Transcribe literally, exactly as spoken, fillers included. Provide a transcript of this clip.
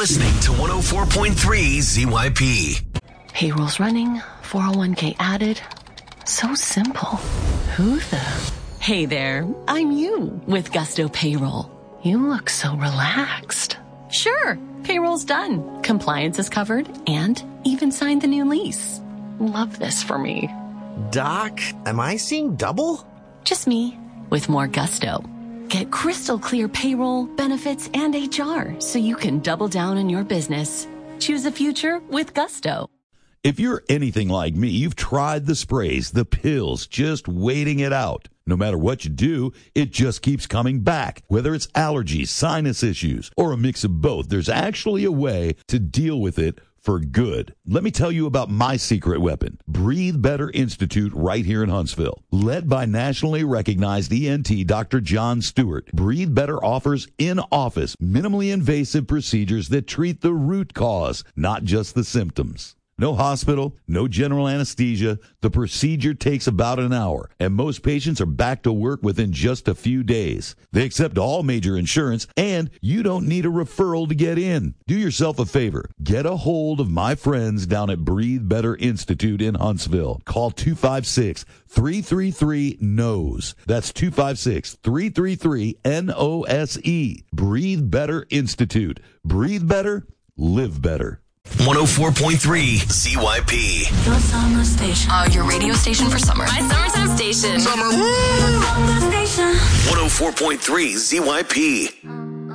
listening to one oh four point three Z Y P. Payroll's running, four oh one k added. So simple. Who the... Hey there, I'm you with Gusto Payroll. You look so relaxed. Sure, payroll's done. Compliance is covered and even signed the new lease. Love this for me. Doc, am I seeing double? Just me with more gusto. Get crystal clear payroll, benefits, and H R so you can double down on your business. Choose a future with Gusto. If you're anything like me, you've tried the sprays, the pills, just waiting it out. No matter what you do, it just keeps coming back. Whether it's allergies, sinus issues, or a mix of both, there's actually a way to deal with it for good. Let me tell you about my secret weapon, Breathe Better Institute, right here in Huntsville. Led by nationally recognized E N T Doctor John Stewart, Breathe Better offers in-office, minimally invasive procedures that treat the root cause, not just the symptoms. No hospital, no general anesthesia. The procedure takes about an hour, and most patients are back to work within just a few days. They accept all major insurance, and you don't need a referral to get in. Do yourself a favor. Get a hold of my friends down at Breathe Better Institute in Huntsville. Call two five six, three three three, N O S E. That's two five six, three three three, N O S E. Breathe Better Institute. Breathe better, live better. one oh four point three Z Y P. Your summer station. Uh, your radio station for summer. My summertime station. Summer. Summer station. one oh four point three Z Y P.